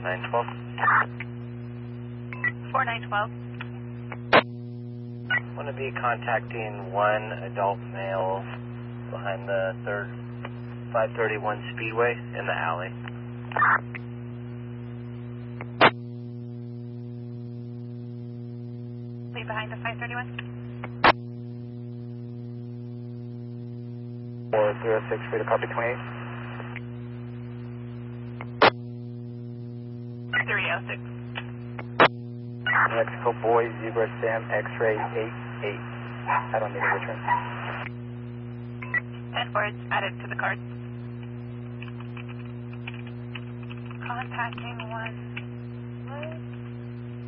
4912. 4912. Want to be contacting one adult male behind the 531 Speedway in the alley. Leave behind the 531. 406, free to copy 28. 306. Mexico Boy, Zebra Sam, X-ray 88. I don't need a return. 10-4, it's added to the card. Contacting one